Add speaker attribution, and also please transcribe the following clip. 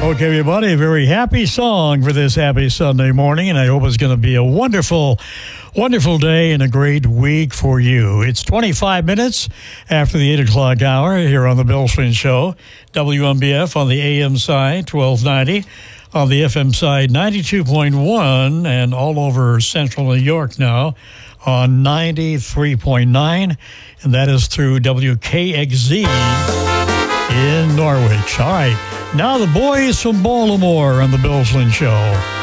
Speaker 1: Okay, everybody, a very happy song for this happy Sunday morning, and I hope it's going to be a wonderful, wonderful day and a great week for you. It's 25 minutes after the 8 o'clock hour here on the Bill Flynn Show. WMBF on the AM side, 1290. On the FM side, 92.1, and all over central New York now on 93.9, and that is through WKXZ in Norwich. All right, now the boys from Baltimore on the Bill Flynn Show.